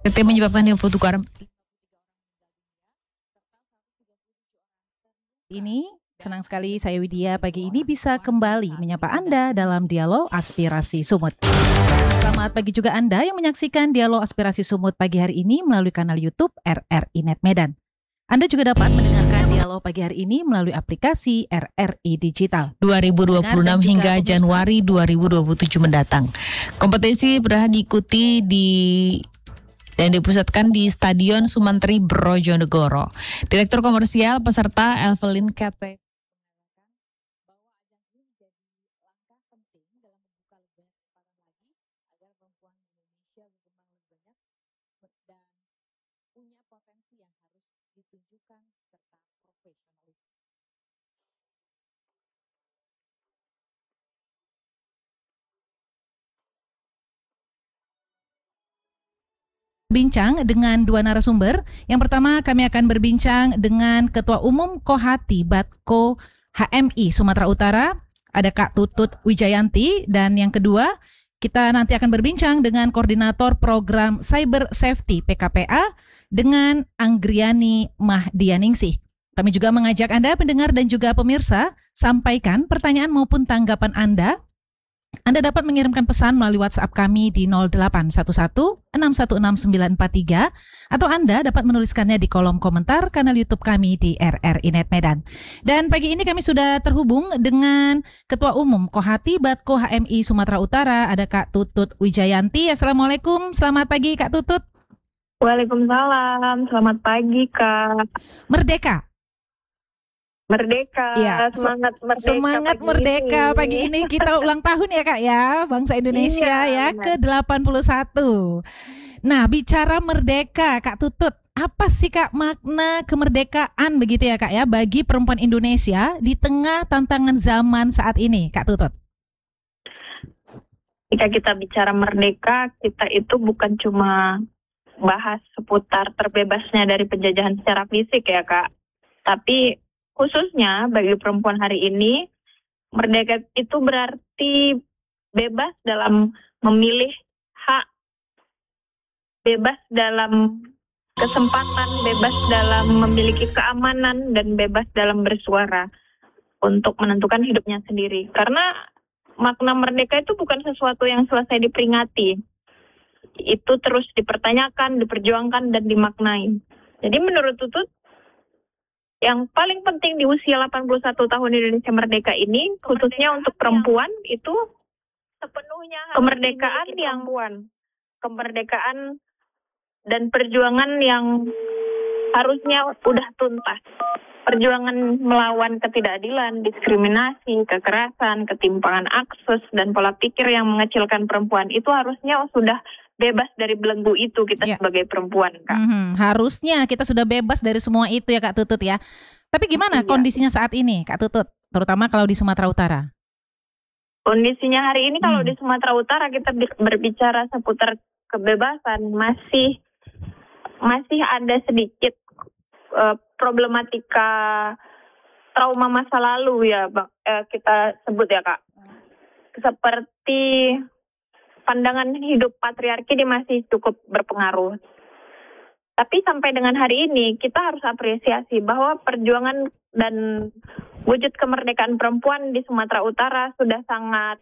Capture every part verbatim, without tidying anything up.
T T menyebabkan lima puluh tiga orang. Ini senang sekali saya Widya pagi ini bisa kembali menyapa Anda dalam Dialog Aspirasi Sumut. Selamat pagi juga Anda yang menyaksikan Dialog Aspirasi Sumut pagi hari ini melalui kanal YouTube R R I Net Medan. Anda juga dapat mendengarkan dialog pagi hari ini melalui aplikasi R R I Digital. dua ribu dua puluh enam hingga Januari dua ribu dua puluh tujuh mendatang. Kompetisi berhak diikuti di dan dipusatkan di Stadion Sumantri Brojonegoro. Direktur Komersial peserta Evelyn Kate. Bincang dengan dua narasumber. Yang pertama kami akan berbincang dengan Ketua Umum Kohati Batko H M I Sumatera Utara, ada Kak Tutut Wijayanti, dan yang kedua kita nanti akan berbincang dengan Koordinator Program Cyber Safety P K P A dengan Anggriani Mahdianingsih. Kami juga mengajak Anda pendengar dan juga pemirsa sampaikan pertanyaan maupun tanggapan Anda. Anda dapat mengirimkan pesan melalui WhatsApp kami di nol delapan satu satu enam satu enam sembilan empat tiga atau Anda dapat menuliskannya di kolom komentar kanal YouTube kami di R R I Net Medan. Dan pagi ini kami sudah terhubung dengan Ketua Umum Kohati Batko H M I Sumatera Utara, ada Kak Tutut Wijayanti. Assalamualaikum, selamat pagi Kak Tutut. Waalaikumsalam, selamat pagi Kak. Merdeka. Merdeka, ya, semangat merdeka. Semangat pagi merdeka ini. pagi ini kita ulang tahun ya Kak ya, bangsa Indonesia iya, ya ke delapan puluh satu. Nah, bicara merdeka Kak Tutut, apa sih Kak makna kemerdekaan begitu ya Kak ya bagi perempuan Indonesia di tengah tantangan zaman saat ini Kak Tutut? Jika kita bicara merdeka, kita itu bukan cuma bahas seputar terbebasnya dari penjajahan secara fisik ya Kak, tapi khususnya bagi perempuan hari ini, merdeka itu berarti bebas dalam memilih hak, bebas dalam kesempatan, bebas dalam memiliki keamanan, dan bebas dalam bersuara untuk menentukan hidupnya sendiri. Karena makna merdeka itu bukan sesuatu yang selesai diperingati. Itu terus dipertanyakan, diperjuangkan, dan dimaknai. Jadi menurut Tutut, yang paling penting di usia delapan puluh satu tahun Indonesia Merdeka ini, khususnya untuk perempuan, itu sepenuhnya kemerdekaan yang kemerdekaan dan perjuangan yang harusnya udah tuntas. Perjuangan melawan ketidakadilan, diskriminasi, kekerasan, ketimpangan akses, dan pola pikir yang mengecilkan perempuan itu harusnya sudah bebas dari belenggu itu kita ya. Sebagai perempuan Kak. Mm-hmm. Harusnya kita sudah bebas dari semua itu ya Kak Tutut ya. Tapi gimana ya. Kondisinya saat ini Kak Tutut, terutama kalau di Sumatera Utara? Kondisinya hari ini kalau hmm. di Sumatera Utara kita berbicara seputar kebebasan, masih masih ada sedikit uh, problematika trauma masa lalu ya Bang, uh, kita sebut ya Kak. Seperti pandangan hidup patriarki dia masih cukup berpengaruh. Tapi sampai dengan hari ini kita harus apresiasi bahwa perjuangan dan wujud kemerdekaan perempuan di Sumatera Utara sudah sangat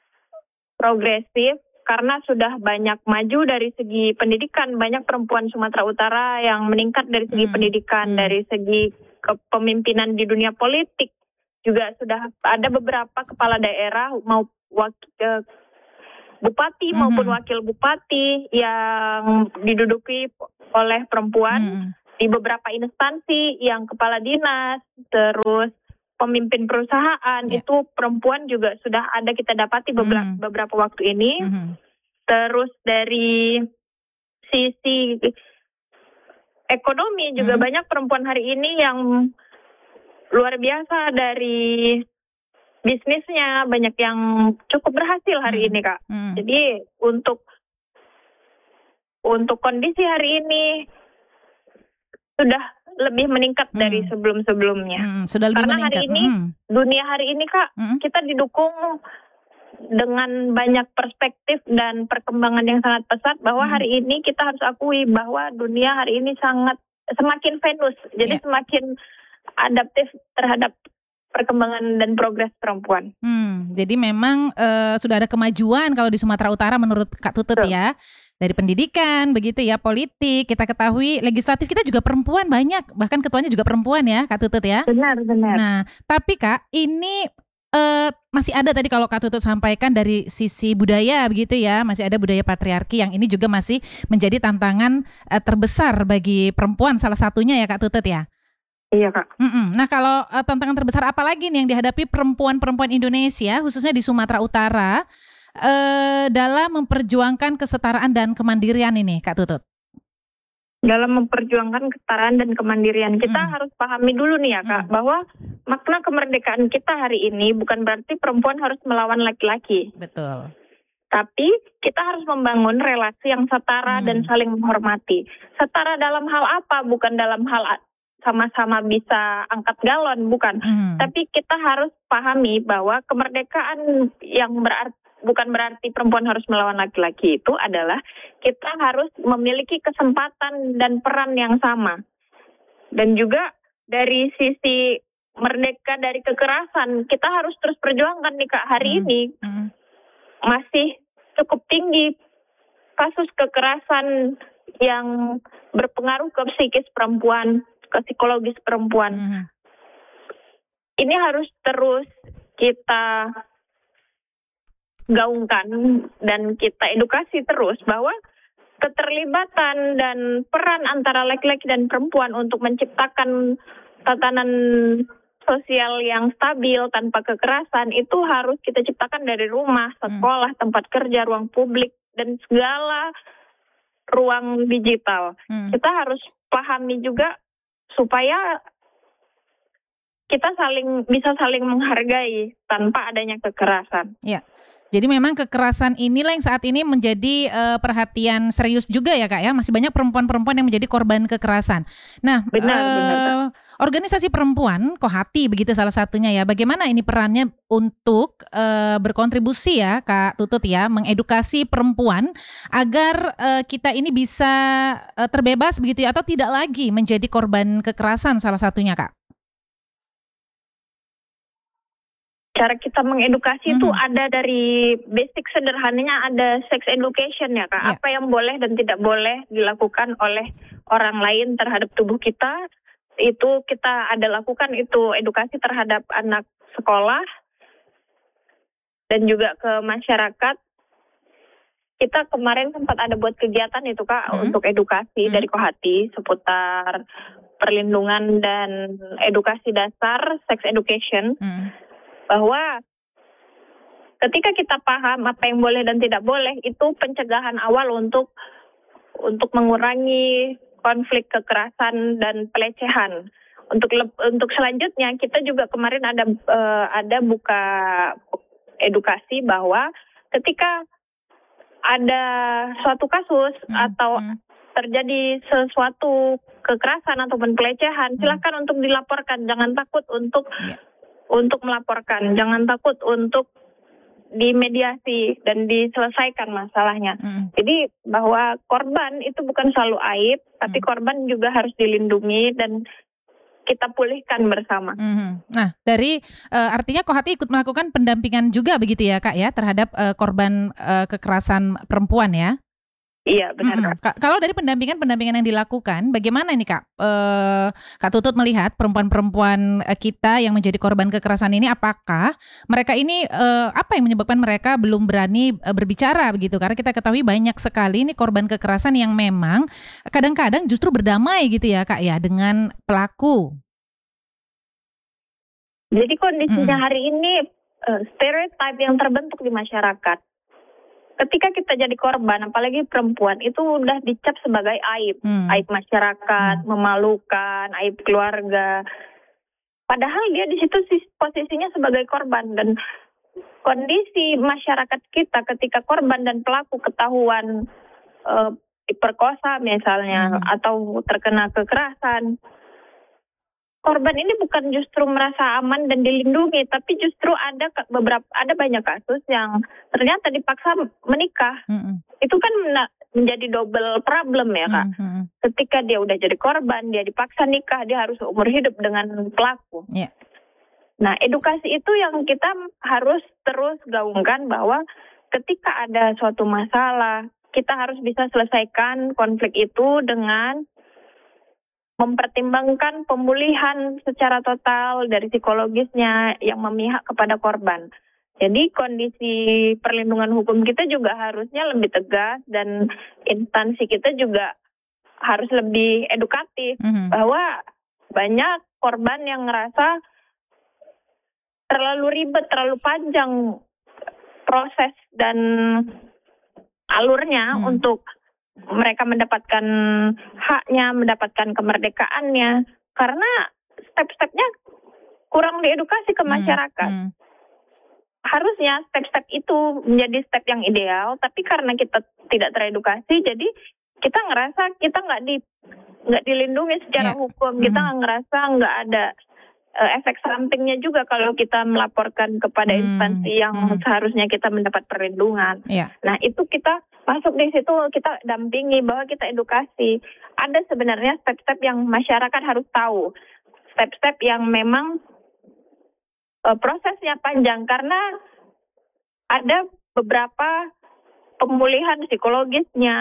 progresif karena sudah banyak maju dari segi pendidikan. Banyak perempuan Sumatera Utara yang meningkat dari segi hmm. pendidikan, hmm. dari segi kepemimpinan di dunia politik. Juga sudah ada beberapa kepala daerah mau wakil bupati mm-hmm. maupun wakil bupati yang diduduki oleh perempuan mm-hmm. di beberapa instansi yang kepala dinas, terus pemimpin perusahaan yeah. itu perempuan juga sudah ada kita dapati beberapa, mm-hmm. beberapa waktu ini. Mm-hmm. Terus dari sisi ekonomi juga mm-hmm. banyak perempuan hari ini yang luar biasa dari bisnisnya, banyak yang cukup berhasil hari hmm. ini Kak. Hmm. Jadi untuk untuk kondisi hari ini sudah lebih meningkat hmm. dari sebelum-sebelumnya. Hmm, sudah lebih Karena meningkat. hari ini hmm. dunia hari ini Kak, hmm. kita didukung dengan banyak perspektif dan perkembangan yang sangat pesat bahwa Hmm. hari ini kita harus akui bahwa dunia hari ini sangat semakin Venus, jadi Ya. semakin adaptif terhadap perkembangan dan progres perempuan. Hmm, jadi memang eh, sudah ada kemajuan kalau di Sumatera Utara menurut Kak Tutut Betul. ya. Dari pendidikan, begitu ya, politik, kita ketahui legislatif kita juga perempuan banyak, bahkan ketuanya juga perempuan ya Kak Tutut ya. Benar, benar. Nah, tapi Kak, ini eh, masih ada tadi kalau Kak Tutut sampaikan dari sisi budaya begitu ya, masih ada budaya patriarki yang ini juga masih menjadi tantangan eh, terbesar bagi perempuan salah satunya ya Kak Tutut ya. Iya, Kak. Mm-mm. Nah kalau eh, tantangan terbesar apa lagi nih yang dihadapi perempuan-perempuan Indonesia khususnya di Sumatera Utara eh, dalam memperjuangkan kesetaraan dan kemandirian ini Kak Tutut? Dalam memperjuangkan kesetaraan dan kemandirian, kita Hmm. harus pahami dulu nih ya, Kak, Hmm. bahwa makna kemerdekaan kita hari ini bukan berarti perempuan harus melawan laki-laki. Betul. Tapi kita harus membangun relasi yang setara Hmm. dan saling menghormati. Setara dalam hal apa? Bukan dalam hal a- sama-sama bisa angkat galon, bukan. Hmm. Tapi kita harus pahami bahwa kemerdekaan yang berarti bukan berarti perempuan harus melawan laki-laki, itu adalah kita harus memiliki kesempatan dan peran yang sama. Dan juga dari sisi merdeka dari kekerasan, kita harus terus perjuangkan nih Kak. Hari Hmm. ini Hmm. masih cukup tinggi kasus kekerasan yang berpengaruh ke psikis perempuan, ke psikologis perempuan. Hmm. Ini harus terus kita gaungkan dan kita edukasi terus bahwa keterlibatan dan peran antara laki-laki dan perempuan untuk menciptakan tatanan sosial yang stabil tanpa kekerasan itu harus kita ciptakan dari rumah, sekolah, tempat kerja, ruang publik, dan segala ruang digital. Hmm. Kita harus pahami juga supaya kita saling bisa saling menghargai tanpa adanya kekerasan. Ya. Jadi memang kekerasan inilah yang saat ini menjadi eh, perhatian serius juga ya Kak ya. Masih banyak perempuan-perempuan yang menjadi korban kekerasan. Nah, Benar, eh, benar. organisasi perempuan, Kohati begitu salah satunya ya. Bagaimana ini perannya untuk eh, berkontribusi ya Kak Tutut ya, mengedukasi perempuan agar eh, kita ini bisa eh, terbebas begitu ya, atau tidak lagi menjadi korban kekerasan salah satunya Kak. Cara kita mengedukasi itu Mhm. ada dari basic sederhananya, ada sex education ya Kak. Ya. Apa yang boleh dan tidak boleh dilakukan oleh orang lain terhadap tubuh kita, itu kita ada lakukan itu edukasi terhadap anak sekolah dan juga ke masyarakat. Kita kemarin sempat ada buat kegiatan itu Kak Mhm. untuk edukasi Mhm. dari Kohati seputar perlindungan dan edukasi dasar sex education. Hmm. Bahwa ketika kita paham apa yang boleh dan tidak boleh, itu pencegahan awal untuk untuk mengurangi konflik kekerasan dan pelecehan. Untuk leb- untuk selanjutnya kita juga kemarin ada eh, ada buka edukasi bahwa ketika ada suatu kasus Hmm. atau Hmm. terjadi sesuatu kekerasan ataupun pelecehan, Hmm. silakan untuk dilaporkan, jangan takut untuk Ya. untuk melaporkan, jangan takut untuk dimediasi dan diselesaikan masalahnya. Hmm. Jadi bahwa korban itu bukan selalu aib, tapi Hmm. korban juga harus dilindungi dan kita pulihkan bersama. Mhm. Nah, dari eh, artinya Kohati ikut melakukan pendampingan juga begitu ya Kak ya terhadap eh, korban eh, kekerasan perempuan ya. Iya, benar Mhm. Kak. Kak, kalau dari pendampingan-pendampingan yang dilakukan, bagaimana ini Kak? Eh, Kak Tutut melihat perempuan-perempuan eh, kita yang menjadi korban kekerasan ini, apakah mereka ini eh, apa yang menyebabkan mereka belum berani eh, berbicara begitu? Karena kita ketahui banyak sekali ini korban kekerasan yang memang kadang-kadang justru berdamai gitu ya Kak ya dengan pelaku. Jadi kondisinya Mm-mm. hari ini eh, stereotip yang terbentuk di masyarakat. Ketika kita jadi korban, apalagi perempuan, itu udah dicap sebagai aib. Hmm. Aib masyarakat, Hmm. memalukan, aib keluarga. Padahal dia di situ sis- posisinya sebagai korban. Dan kondisi masyarakat kita ketika korban dan pelaku ketahuan eh, diperkosa misalnya, Hmm. atau terkena kekerasan, korban ini bukan justru merasa aman dan dilindungi, tapi justru ada beberapa ada banyak kasus yang ternyata dipaksa menikah. Mm-mm. Itu kan menjadi double problem ya Kak. Mm-mm. Ketika dia udah jadi korban, dia dipaksa nikah, dia harus seumur hidup dengan pelaku. Yeah. Nah, edukasi itu yang kita harus terus gaungkan, bahwa ketika ada suatu masalah, kita harus bisa selesaikan konflik itu dengan mempertimbangkan pemulihan secara total dari psikologisnya yang memihak kepada korban. Jadi kondisi perlindungan hukum kita juga harusnya lebih tegas, dan instansi kita juga harus lebih edukatif, Mm-hmm. bahwa banyak korban yang ngerasa terlalu ribet, terlalu panjang proses dan alurnya Hmm. untuk mereka mendapatkan haknya, mendapatkan kemerdekaannya, karena step-stepnya kurang diedukasi ke masyarakat. Hmm. Harusnya step-step itu menjadi step yang ideal, tapi karena kita tidak teredukasi, jadi kita ngerasa kita nggak di nggak dilindungi secara Ya. hukum, kita Mhm. nggak ngerasa nggak ada uh, efek sampingnya juga kalau kita melaporkan kepada Hmm. instansi yang Hmm. seharusnya kita mendapat perlindungan. Ya. Nah, itu kita masuk di situ, kita dampingi, bahwa kita edukasi. Ada sebenarnya step-step yang masyarakat harus tahu. Step-step yang memang uh, prosesnya panjang, karena ada beberapa pemulihan psikologisnya,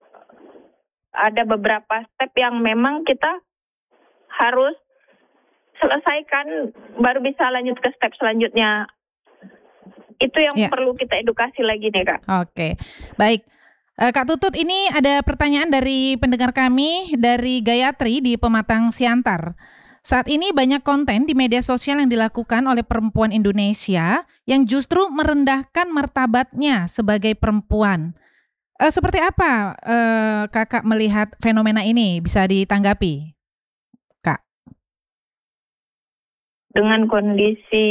ada beberapa step yang memang kita harus selesaikan, baru bisa lanjut ke step selanjutnya. Itu yang Ya. perlu kita edukasi lagi nih Kak. Oke, baik. Eh, Kak Tutut, ini ada pertanyaan dari pendengar kami, dari Gayatri di Pematang Siantar. Saat ini banyak konten di media sosial yang dilakukan oleh perempuan Indonesia yang justru merendahkan martabatnya sebagai perempuan. Eh, seperti apa eh, Kakak melihat fenomena ini? Bisa ditanggapi, Kak? Dengan kondisi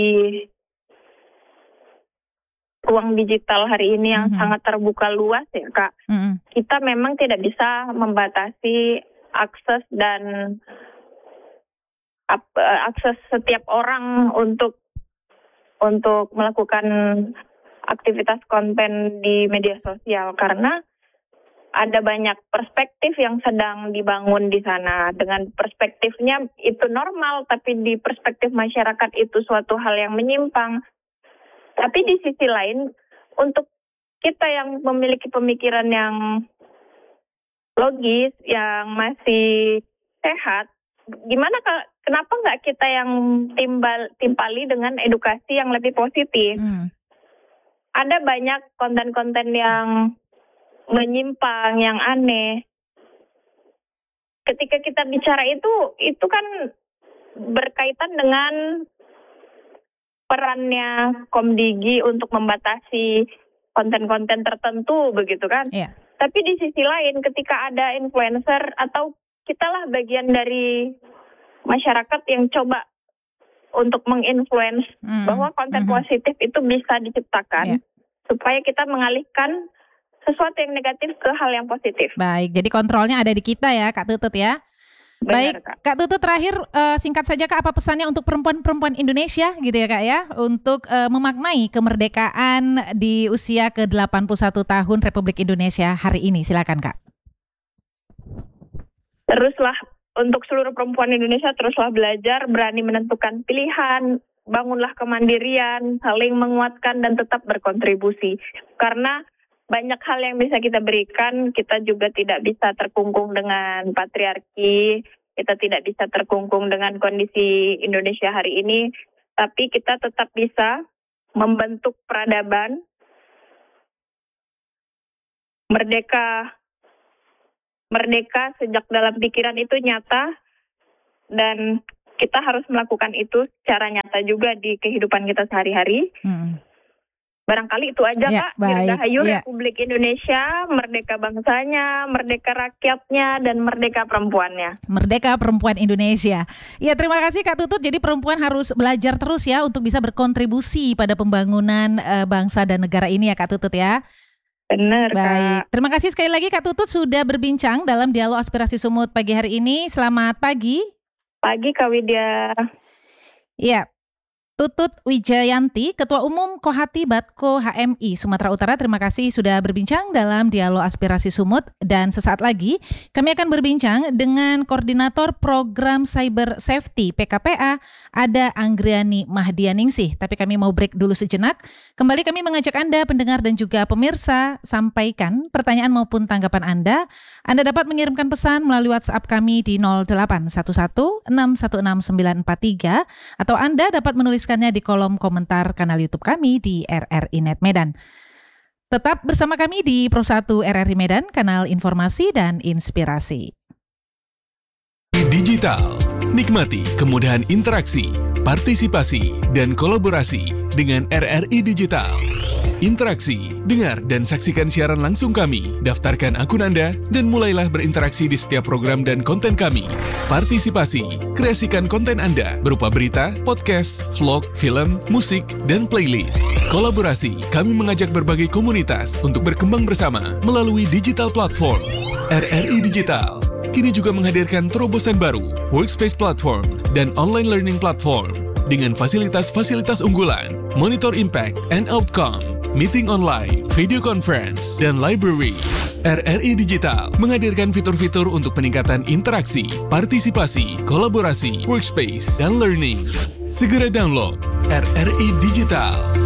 ruang digital hari ini yang Mhm. sangat terbuka luas ya Kak, Mm-mm. kita memang tidak bisa membatasi akses dan ap- eh, akses setiap orang untuk untuk melakukan aktivitas konten di media sosial, karena ada banyak perspektif yang sedang dibangun di sana. Dengan perspektifnya itu normal, tapi di perspektif masyarakat itu suatu hal yang menyimpang. Tapi di sisi lain, untuk kita yang memiliki pemikiran yang logis, yang masih sehat, gimana kalau kenapa nggak kita yang timbal timpali dengan edukasi yang lebih positif? Hmm. Ada banyak konten-konten yang menyimpang, yang aneh. Ketika kita bicara itu, itu kan berkaitan dengan perannya Komdigi untuk membatasi konten-konten tertentu, begitu kan? Iya. Tapi di sisi lain, ketika ada influencer atau kitalah bagian dari masyarakat yang coba untuk menginfluence Mm-mm. bahwa konten Mhm. positif itu bisa diciptakan, Iya. supaya kita mengalihkan sesuatu yang negatif ke hal yang positif. Baik, jadi kontrolnya ada di kita ya, Kak Tutut ya. Baik, Benar, Kak. Kak Tutut, terakhir eh, singkat saja Kak, apa pesannya untuk perempuan-perempuan Indonesia gitu ya Kak ya, untuk eh, memaknai kemerdekaan di usia ke delapan puluh satu tahun Republik Indonesia hari ini. Silakan Kak. Teruslah, untuk seluruh perempuan Indonesia, teruslah belajar, berani menentukan pilihan, bangunlah kemandirian, saling menguatkan dan tetap berkontribusi. Karena banyak hal yang bisa kita berikan, kita juga tidak bisa terkungkung dengan patriarki, kita tidak bisa terkungkung dengan kondisi Indonesia hari ini, tapi kita tetap bisa membentuk peradaban merdeka. Merdeka sejak dalam pikiran itu nyata, dan kita harus melakukan itu secara nyata juga di kehidupan kita sehari-hari. Hmm. Barangkali itu aja Ya, Kak. baik, Dirgahayu ya. Republik Indonesia, merdeka bangsanya, merdeka rakyatnya, dan merdeka perempuannya. Merdeka Perempuan Indonesia. Ya, terima kasih Kak Tutut. Jadi perempuan harus belajar terus ya untuk bisa berkontribusi pada pembangunan eh, bangsa dan negara ini ya Kak Tutut ya. Benar Baik, Kak. terima kasih sekali lagi Kak Tutut sudah berbincang dalam Dialog Aspirasi Sumut pagi hari ini. Selamat pagi. pagi Kak Widya. Iya, Tutut Wijayanti, Ketua Umum Kohati Batko H M I Sumatera Utara, terima kasih sudah berbincang dalam Dialog Aspirasi Sumut. Dan sesaat lagi kami akan berbincang dengan Koordinator Program Cyber Safety P K P A, ada Anggriani Mahdianingsih. Tapi kami mau break dulu sejenak. Kembali kami mengajak Anda, pendengar dan juga pemirsa, sampaikan pertanyaan maupun tanggapan Anda. Anda dapat mengirimkan pesan melalui WhatsApp kami di nol delapan satu satu enam satu enam sembilan empat tiga atau Anda dapat menulis di kolom komentar kanal YouTube kami di R R I Net Medan. Tetap bersama kami di Pro satu R R I Medan, kanal informasi dan inspirasi. Digital, nikmati kemudahan interaksi, partisipasi, dan kolaborasi dengan R R I Digital. Interaksi, dengar dan saksikan siaran langsung kami, daftarkan akun Anda, dan mulailah berinteraksi di setiap program dan konten kami. Partisipasi, kreasikan konten Anda berupa berita, podcast, vlog, film, musik, dan playlist. Kolaborasi, kami mengajak berbagai komunitas untuk berkembang bersama melalui digital platform. R R I Digital kini juga menghadirkan terobosan baru, workspace platform, dan online learning platform dengan fasilitas-fasilitas unggulan, monitor impact and outcome, meeting online, video conference, dan library. R R I Digital menghadirkan fitur-fitur untuk peningkatan interaksi, partisipasi, kolaborasi, workspace, dan learning. Segera download R R I Digital.